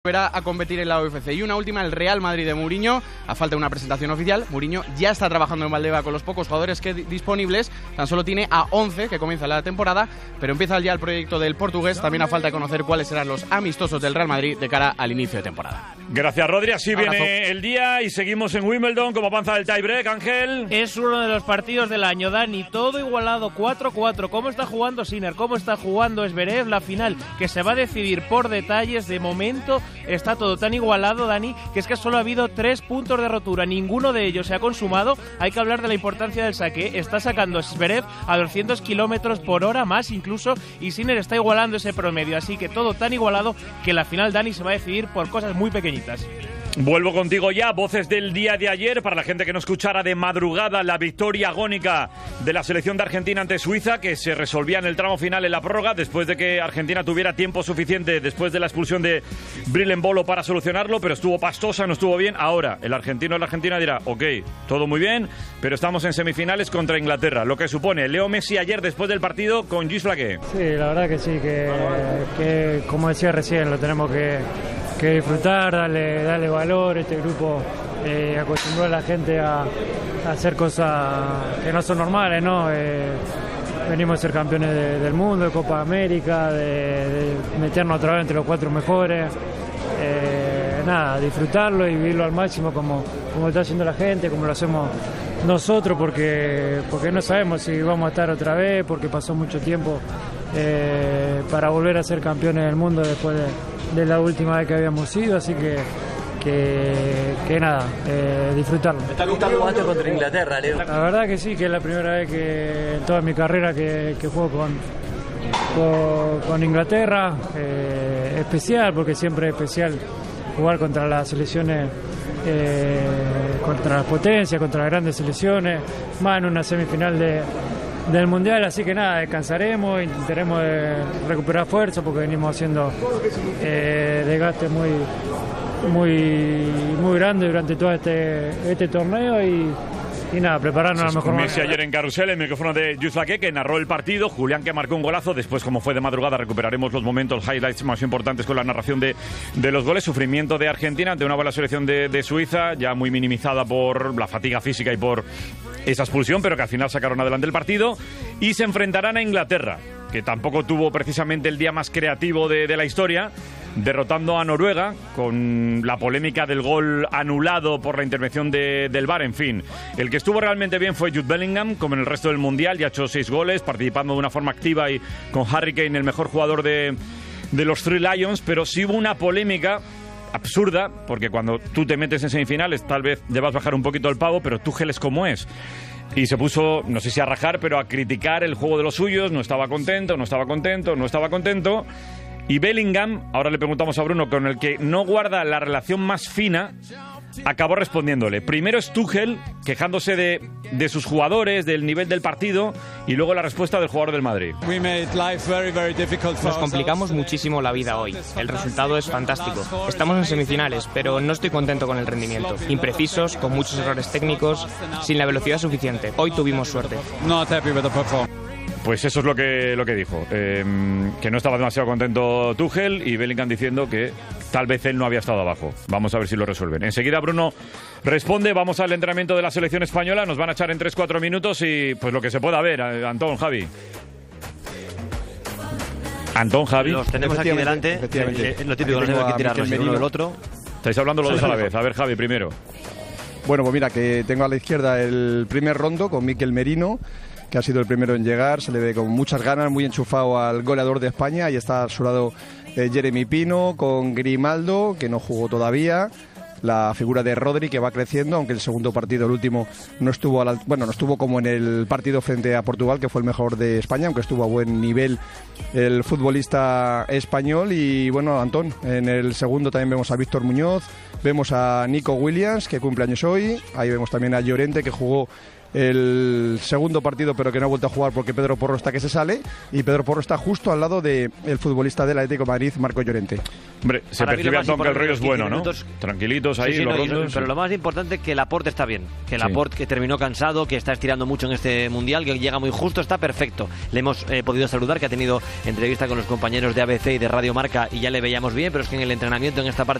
Volverá a competir en la UFC. Y una última, el Real Madrid de Mourinho. A falta de una presentación oficial, Mourinho ya está trabajando en Valdebeba con los pocos jugadores que disponibles. Tan solo tiene a 11 que comienza la temporada, pero empieza ya el proyecto del portugués. También a falta de conocer cuáles serán los amistosos del Real Madrid de cara al inicio de temporada. Gracias, Rodri. Así viene el día y seguimos en Wimbledon como avanza el tiebreak, Ángel. Es uno de los partidos del año, Dani. Todo igualado, 4-4. ¿Cómo está jugando Sinner? ¿Cómo está jugando Zverev? La final que se va a decidir por detalles. De momento está todo tan igualado, Dani, que es que solo ha habido 3 puntos de rotura. Ninguno de ellos se ha consumado. Hay que hablar de la importancia del saque. Está sacando Zverev a 200 kilómetros por hora, más incluso, y Sinner está igualando ese promedio. Así que todo tan igualado que la final, Dani, se va a decidir por cosas muy pequeñitas. Vuelvo contigo ya, voces del día de ayer, para la gente que no escuchara de madrugada la victoria agónica de la selección de Argentina ante Suiza, que se resolvía en el tramo final en la prórroga, después de que Argentina tuviera tiempo suficiente después de la expulsión de Bril Embolo para solucionarlo, pero estuvo pastosa, no estuvo bien. Ahora, el argentino o la argentina dirá, ok, todo muy bien, pero estamos en semifinales contra Inglaterra, lo que supone Leo Messi ayer después del partido con Lluís Flaqué. Sí, la verdad que sí, que como decía recién, lo tenemos que disfrutar, darle valor. Este grupo acostumbró a la gente a hacer cosas que no son normales, ¿no? Venimos a ser campeones del mundo, de Copa América, de meternos otra vez entre los 4 mejores. Nada, disfrutarlo y vivirlo al máximo como está haciendo la gente, como lo hacemos nosotros, porque no sabemos si vamos a estar otra vez, porque pasó mucho tiempo para volver a ser campeones del mundo después de la última vez que habíamos ido, así que nada, disfrutarlo. ¿Te está gustando jugar contra Inglaterra, Leo? La verdad que sí, que es la primera vez que en toda mi carrera que juego con Inglaterra. Especial, porque siempre es especial jugar contra las selecciones, contra las potencias, contra las grandes selecciones, más en una semifinal del Mundial, así que nada, descansaremos, intentaremos recuperar fuerza porque venimos haciendo desgaste muy grande durante todo este torneo y nada, prepararnos a la mejor manera. Messi ayer en Carrusel, el micrófono de Lluís Flaqué, que narró el partido, Julián, que marcó un golazo. Después, como fue de madrugada, recuperaremos los momentos, highlights más importantes con la narración de los goles. Sufrimiento de Argentina ante una buena selección de Suiza, ya muy minimizada por la fatiga física y por esa expulsión, pero que al final sacaron adelante el partido. Y se enfrentarán a Inglaterra, que tampoco tuvo precisamente el día más creativo de la historia, derrotando a Noruega con la polémica del gol anulado por la intervención del VAR. En fin, el que estuvo realmente bien fue Jude Bellingham, como en el resto del Mundial, ya ha hecho 6 goles, participando de una forma activa y con Harry Kane el mejor jugador de los Three Lions, pero sí hubo una polémica absurda, porque cuando tú te metes en semifinales tal vez debas bajar un poquito el pavo, pero Tuchel es como es. Y se puso, no sé si a rajar, pero a criticar el juego de los suyos, no estaba contento. Y Bellingham, ahora le preguntamos a Bruno, con el que no guarda la relación más fina, acabó respondiéndole. Primero es Tuchel, quejándose de sus jugadores, del nivel del partido, y luego la respuesta del jugador del Madrid. Nos complicamos muchísimo la vida hoy. El resultado es fantástico. Estamos en semifinales, pero no estoy contento con el rendimiento. Imprecisos, con muchos errores técnicos, sin la velocidad suficiente. Hoy tuvimos suerte. Pues eso es lo que dijo, que no estaba demasiado contento Tuchel, y Bellingham diciendo que tal vez él no había estado abajo. Vamos a ver si lo resuelven. Enseguida Bruno responde, vamos al entrenamiento de la selección española, nos van a echar en 3-4 minutos y pues lo que se pueda ver. Antón, Javi. Los tenemos aquí delante, lo típico, no tengo que tirarnos el uno del otro. Estáis hablando los dos a la vez. A ver, Javi, primero. Bueno, pues mira, que tengo a la izquierda el primer rondo con Mikel Merino, que ha sido el primero en llegar, se le ve con muchas ganas, muy enchufado al goleador de España. Ahí está a su lado Jeremy Pino, con Grimaldo, que no jugó todavía, la figura de Rodri, que va creciendo, aunque el segundo partido, el último, no estuvo como en el partido frente a Portugal, que fue el mejor de España, aunque estuvo a buen nivel el futbolista español. Y bueno, Antón, en el segundo también vemos a Víctor Muñoz, vemos a Nico Williams, que cumple años hoy, ahí vemos también a Llorente, que jugó el segundo partido, pero que no ha vuelto a jugar porque Pedro Porro está que se sale, y Pedro Porro está justo al lado del futbolista del Atlético de Madrid, Marco Llorente. Hombre, se percibe, Antón, que el rollo es bueno, ¿no? Tranquilitos ahí, sí, los rondos. Pero lo más importante es que Laporte está bien, que Laporte, que terminó cansado, que está estirando mucho en este Mundial, que llega muy justo, está perfecto. Le hemos podido saludar, que ha tenido entrevista con los compañeros de ABC y de Radio Marca, y ya le veíamos bien, pero es que en el entrenamiento, en esta parte